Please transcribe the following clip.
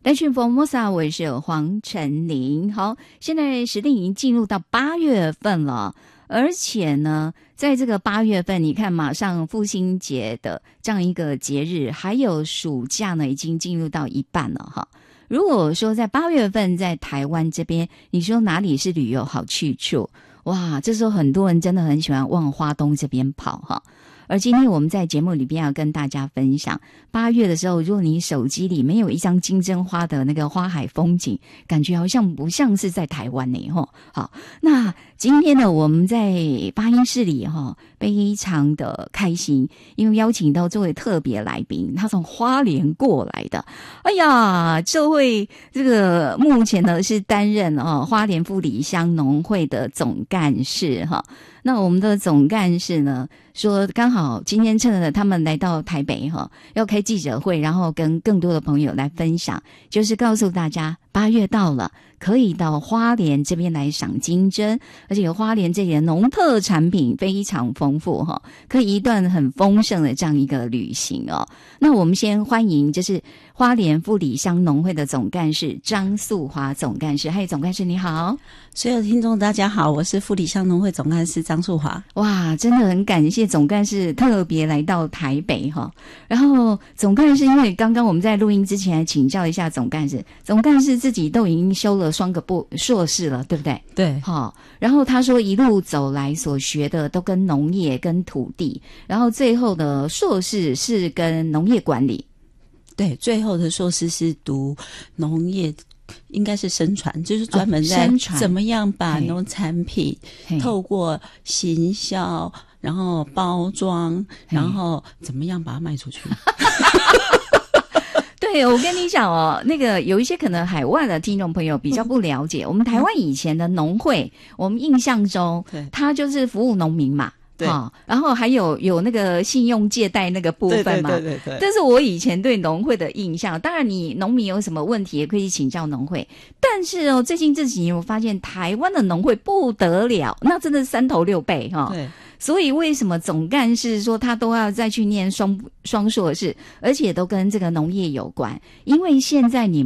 单讯Formosa，我是黄晨林。好，现在时令已经进入到8月份了，而且呢，在这个8月份，你看马上父亲节的这样一个节日，还有暑假呢，已经进入到一半了哈。如果说在8月份在台湾这边，你说哪里是旅游好去处？哇，这时候很多人真的很喜欢往花东这边跑哈。而今天我们在节目里边要跟大家分享，8月的时候，如果你手机里面有一张金针花的那个花海风景，感觉好像不像是在台湾呢齁。好，那今天呢，我们在发音室里非常的开心，因为邀请到这位特别来宾，他从花莲过来的。哎呀，这位这个目前呢是担任花莲富里乡农会的总干事哈。那我们的总干事呢说，刚好今天趁着他们来到台北要开记者会，然后跟更多的朋友来分享，就是告诉大家8月到了，可以到花莲这边来赏金针，而且花莲这里的农特产品非常丰富可以一段很丰盛的这样一个旅行哦。那我们先欢迎就是花莲富里乡农会的总干事张素华总干事。嗨，总干事你好。 所有听众大家好，我是富里乡农会总干事张素华。 哇，真的很感谢总干事特别来到台北然后总干事因为刚刚我们在录音之前还请教一下总干事自己都已经修了双个硕士了，对不对？ 对。 然后他说一路走来所学的都跟农业跟土地，然后最后的硕士是跟农业管理。 对，最后的硕士是读农业，应该是生传，就是专门在怎么样把农产品透过行销，然后包装，然后怎么样把它卖出去。 对，我跟你讲那个有一些可能海外的听众朋友比较不了解，我们台湾以前的农会，我们印象中它就是服务农民嘛。对，然后还有那个信用借贷那个部分嘛。对。但是我以前对农会的印象，当然你农民有什么问题也可以请教农会，但是最近这几年我发现台湾的农会不得了，那真的是3头6臂对。所以为什么总干事说他都要再去念双硕士，而且都跟这个农业有关？因为现在你